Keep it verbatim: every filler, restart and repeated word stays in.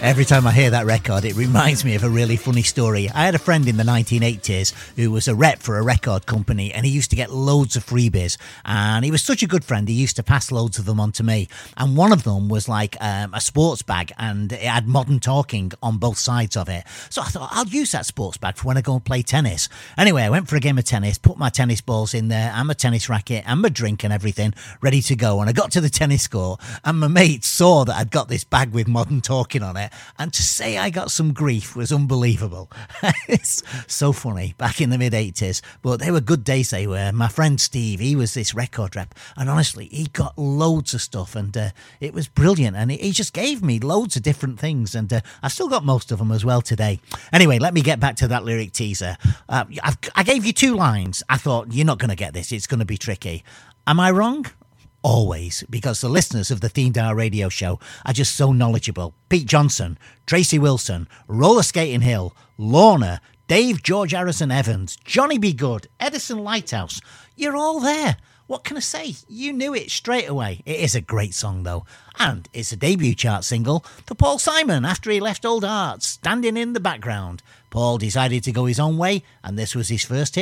Every time I hear that record, it reminds me of a really funny story. I had a friend in the nineteen eighties who was a rep for a record company, and he used to get loads of freebies. And he was such a good friend, he used to pass loads of them on to me. And one of them was like um, a sports bag, and it had Modern Talking on both sides of it. So I thought, I'll use that sports bag for when I go and play tennis. Anyway, I went for a game of tennis, put my tennis balls in there, and my tennis racket, and my drink and everything, ready to go. And I got to the tennis court, and my mate saw that I'd got this bag with Modern Talking on it. And to say I got some grief was unbelievable. It's so funny, back in the mid-eighties. But they were good days, they were. My friend Steve, he was this record rep. And honestly, he got loads of stuff. And uh, it was brilliant. And he just gave me loads of different things. And uh, I still got most of them as well today. Anyway, let me get back to that lyric teaser. Uh, I've, I gave you two lines. I thought, you're not going to get this. It's going to be tricky. Am I wrong? Always, because the listeners of the Theme Dial Radio Show are just so knowledgeable. Pete Johnson, Tracy Wilson, Roller Skating Hill, Lorna, Dave George Harrison Evans, Johnny B. Good, Edison Lighthouse. You're all there. What can I say? You knew it straight away. It is a great song, though. And it's a debut chart single for Paul Simon after he left Old Hearts, Standing in the Background. Paul decided to go his own way, and this was his first hit.